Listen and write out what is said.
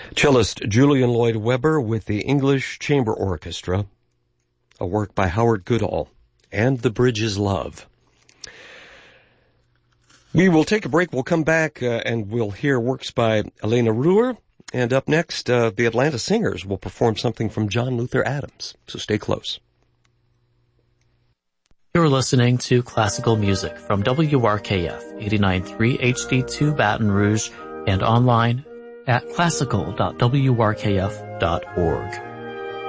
Cellist Julian Lloyd Webber with the English Chamber Orchestra, a work by Howard Goodall, and The Bridge is Love. We will take a break. We'll come back and we'll hear works by Elena Ruhr. And up next, the Atlanta Singers will perform something from John Luther Adams. So stay close. You're listening to classical music from WRKF 89.3 HD2 Baton Rouge and online at classical.wrkf.org.